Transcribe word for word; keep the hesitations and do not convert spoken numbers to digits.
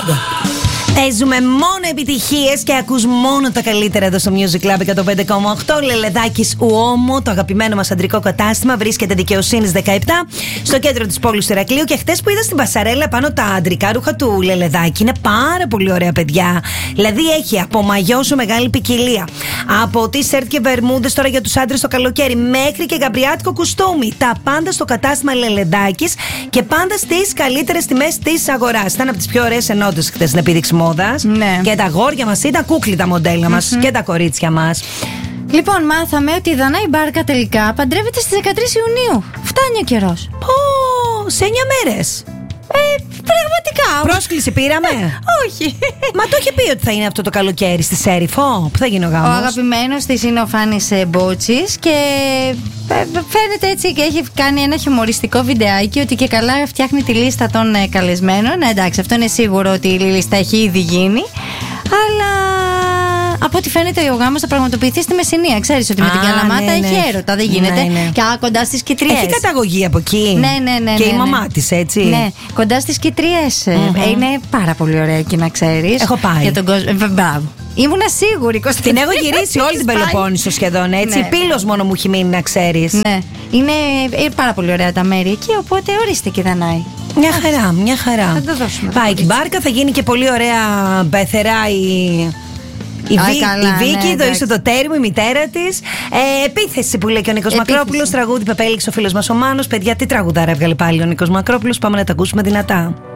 Club. Παίζουμε μόνο επιτυχίες και ακούς μόνο τα καλύτερα εδώ στο Music Club εκατόν πέντε κόμμα οκτώ. Λελεδάκης Ουόμο, το αγαπημένο μας αντρικό κατάστημα, βρίσκεται Δικαιοσύνης δεκαεπτά στο κέντρο της πόλης του Ηρακλείου. Και χτες που είδα στην πασαρέλα πάνω τα αντρικά ρούχα του Λελεδάκη, είναι πάρα πολύ ωραία, παιδιά. Δηλαδή έχει από μαγιό σου μεγάλη ποικιλία, από t-shirt και βερμούντες τώρα για τους άντρες το καλοκαίρι, μέχρι και γαμπριάτικο κουστούμι. Τα πάντα στο κατάστημα Λελεδάκης και πάντα στις καλύτερες τιμές της αγοράς. Ήταν από τις πιο ωραίες ενότητες χτες στην επίδειξη μόδας. Ναι. Και τα αγόρια μας ήταν κούκλοι τα μοντέλα μας, mm-hmm. και τα κορίτσια μας. Λοιπόν, μάθαμε ότι η Δανάη Μπάρκα τελικά παντρεύεται στις δεκατρείς Ιουνίου. Φτάνει ο καιρός. Πω, σε εννιά μέρες. Ε, πραγματικά. Πρόσκληση πήραμε. Όχι. Μα το είχε πει ότι θα είναι αυτό το καλοκαίρι στη Σέριφο. Που θα γίνει ο γάμος. Ο αγαπημένος της είναι ο Φάνης Μπότσης και φαίνεται έτσι και έχει κάνει ένα χιουμοριστικό βιντεάκι ότι και καλά φτιάχνει τη λίστα των καλεσμένων. Εντάξει, αυτό είναι σίγουρο ότι η λίστα έχει ήδη γίνει. Αλλά από ό,τι φαίνεται ο γάμος θα πραγματοποιηθεί στη Μεσσηνία. Ξέρεις ότι με Α, την Καλαμάτα ναι, ναι. έχει έρωτα, δεν γίνεται. Ναι, ναι. Και α, κοντά στις Κιτριές. Έχει καταγωγή από εκεί. Ναι, ναι, ναι. Και ναι, η ναι. μαμά της, έτσι. Ναι, κοντά στις Κιτριές. Mm-hmm. Είναι πάρα πολύ ωραία εκεί, να ξέρεις. Έχω πάει. Για τον κόσμο. Ε, μπράβο. Ήμουνα σίγουρη, Κωνσταντίνα. Την έχω γυρίσει όλη την Πελοπόννησο σχεδόν, έτσι. Ναι. Πύλος μόνο μου έχει μείνει, να ξέρεις. Ναι, είναι, είναι πάρα πολύ ωραία τα μέρη εκεί, οπότε ορίστε και Δανάη. Μια χαρά, μια χαρά. Θα το δώσουμε. Πάει και η Μπάρκα, θα γίνει και πολύ ωραία πεθερά η. Η, Α, Βί, καλά, η Βίκη, ναι, το εντάξει. ίσο το τέρμο, η μητέρα της. Ε, επίθεση που λέει και ο Νίκος Επίθεση. Μακρόπουλος. Τραγούδι που επέλεξε ο φίλος μας ο Μάνος. Παιδιά, τι τραγουδάρα έβγαλε πάλι ο Νίκος Μακρόπουλος. Πάμε να τα ακούσουμε δυνατά.